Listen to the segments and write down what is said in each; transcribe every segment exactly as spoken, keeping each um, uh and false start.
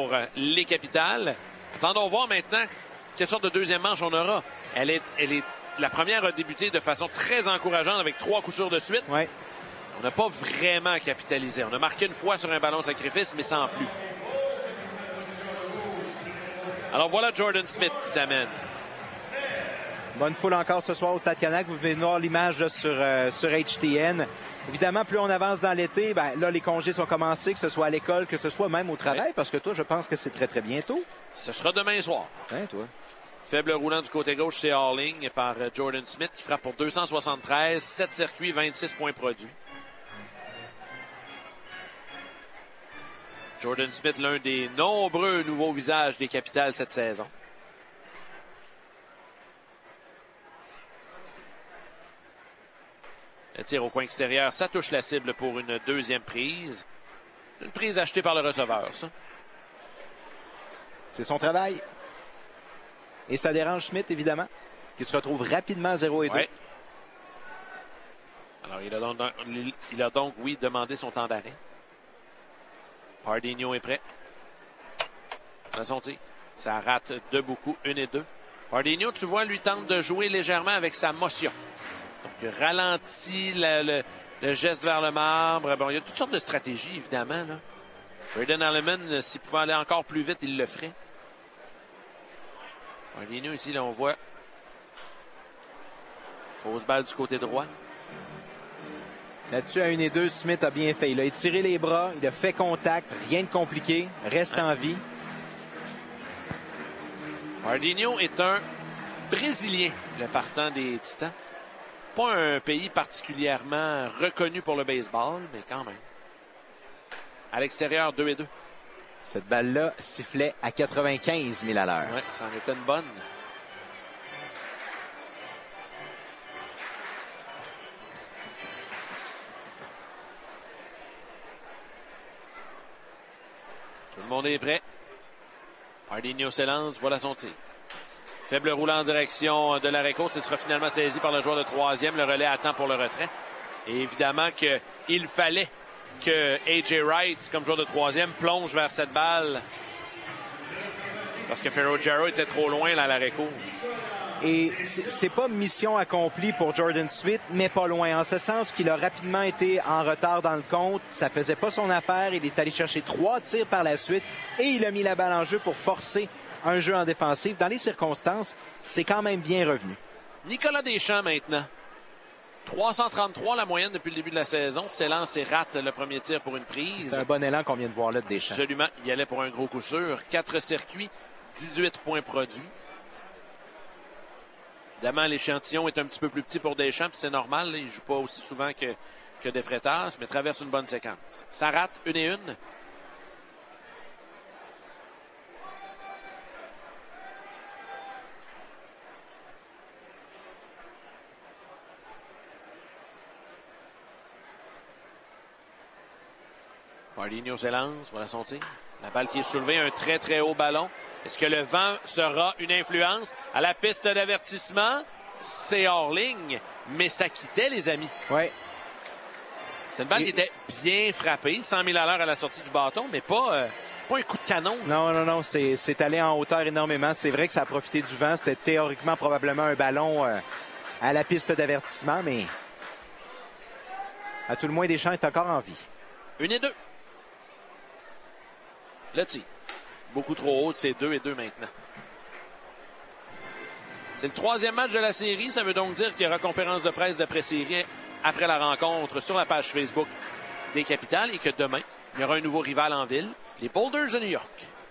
pour les Capitales. Attendons voir maintenant quelle sorte de deuxième manche on aura. Elle est, elle est, la première a débuté de façon très encourageante avec trois coups sûrs de suite. Ouais. On n'a pas vraiment capitalisé. On a marqué une fois sur un ballon sacrifice, mais sans plus. Alors voilà Jordan Smith qui s'amène. Bonne foule encore ce soir au Stade Canac. Vous venez de voir l'image là, sur, euh, sur H T N. Évidemment, plus on avance dans l'été, ben, là, les congés sont commencés, que ce soit à l'école, que ce soit même au travail, oui. Parce que toi, je pense que c'est très, très bientôt. Ce sera demain soir. Hein, toi? Faible roulant du côté gauche, c'est Harling par Jordan Smith qui frappe pour deux cent soixante-treize, sept circuits, vingt-six points produits. Jordan Smith, l'un des nombreux nouveaux visages des Capitales cette saison. Le tir au coin extérieur, ça touche la cible pour une deuxième prise. Une prise achetée par le receveur, ça. C'est son travail. Et ça dérange Schmidt, évidemment, qui se retrouve rapidement à zéro et deux. Ouais. Alors, il a, donc, il a donc, oui, demandé son temps d'arrêt. Pardinho est prêt. Dans son tir. Ça rate de beaucoup, une et deux. Pardinho, tu vois, lui tente de jouer légèrement avec sa motion. Donc, il ralentit le, le, le geste vers le marbre. Bon, il y a toutes sortes de stratégies, évidemment, là. Braden Alleman, s'il pouvait aller encore plus vite, il le ferait. Pardinho, ici, là, on voit fausse balle du côté droit. Là-dessus, à une et deux, Smith a bien fait. Il a étiré les bras, il a fait contact, rien de compliqué, reste hein? en vie. Pardinho est un Brésilien, le partant des Titans. Pas un pays particulièrement reconnu pour le baseball, mais quand même. À l'extérieur, deux et deux. Cette balle-là sifflait à quatre-vingt-quinze milles à l'heure. Oui, ça en était une bonne. Tout le monde est prêt. Pardinho s'élance, voilà son tir. Faible roulant en direction de l'arrêt course. Il sera finalement saisi par le joueur de troisième. Le relais attend pour le retrait. Et évidemment qu'il fallait que A J Wright, comme joueur de troisième, plonge vers cette balle. Parce que Ferraro était trop loin là, à l'arrêt court. Et c'est pas mission accomplie pour Jordan Smith, mais pas loin. En ce sens qu'il a rapidement été en retard dans le compte. Ça faisait pas son affaire. Il est allé chercher trois tirs par la suite et il a mis la balle en jeu pour forcer un jeu en défensive. Dans les circonstances, c'est quand même bien revenu. Nicolas Deschamps maintenant. trois cent trente-trois la moyenne depuis le début de la saison. S'élance et rate le premier tir pour une prise. C'est un bon élan qu'on vient de voir là de Deschamps. Absolument. Il allait pour un gros coup sûr. Quatre circuits, dix-huit points produits. Évidemment, l'échantillon est un petit peu plus petit pour Deschamps, c'est normal. Là, il ne joue pas aussi souvent que, que De Freitas, mais traverse une bonne séquence. Ça rate une et une. Pardinho s'élance, voilà son tir. La balle qui est soulevée, un très très haut ballon. Est-ce que le vent sera une influence à la piste d'avertissement? C'est hors ligne, mais ça quittait, les amis. Oui. C'est une balle Et... qui était bien frappée, cent mille à l'heure à la sortie du bâton, mais pas, euh, pas un coup de canon. Non, non, non, c'est, c'est allé en hauteur énormément. C'est vrai que ça a profité du vent. C'était théoriquement probablement un ballon euh, à la piste d'avertissement, mais à tout le moins, Deschamps est encore en vie. Une et deux. Le tir. Beaucoup trop haut, c'est deux et deux maintenant. C'est le troisième match de la série. Ça veut donc dire qu'il y aura conférence de presse d'après-série après la rencontre sur la page Facebook des Capitales et que demain, il y aura un nouveau rival en ville, les Boulders de New York.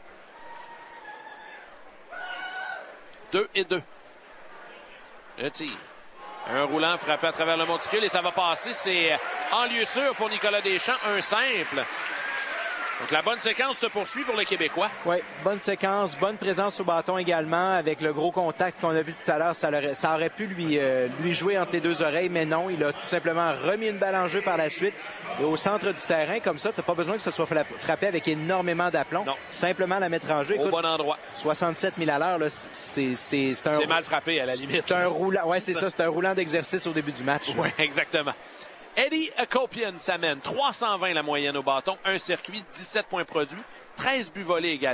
Deux et deux. Le tir. Un roulant frappé à travers le monticule et ça va passer. C'est en lieu sûr pour Nicolas Deschamps. Un simple. Donc, la bonne séquence se poursuit pour le Québécois. Oui, bonne séquence, bonne présence au bâton également. Avec le gros contact qu'on a vu tout à l'heure, ça, ça aurait pu lui, euh, lui jouer entre les deux oreilles, mais non, il a tout simplement remis une balle en jeu par la suite. Et au centre du terrain, comme ça, tu n'as pas besoin que ce soit frappé avec énormément d'aplomb. Non. Simplement la mettre en jeu. Au Écoute, bon endroit. soixante-sept mille à l'heure, là, c'est, c'est, c'est un... C'est mal frappé, à la limite. C'est un roulant, ouais, c'est ça, ça c'est un roulant d'exercice au début du match. Oui, exactement. Eddie Acopian s'amène. trois cent vingt la moyenne au bâton. Un circuit, dix-sept points produits. treize buts volés également.